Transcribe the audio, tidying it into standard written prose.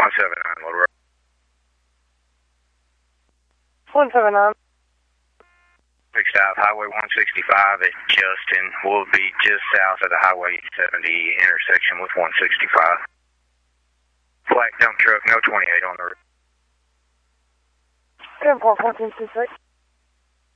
179, Little Rock. 179. 6 Highway 165 at Justin. We'll be just south of the Highway 70 intersection with 165. Black dump truck, no 28 on the road. 10-4, 1426.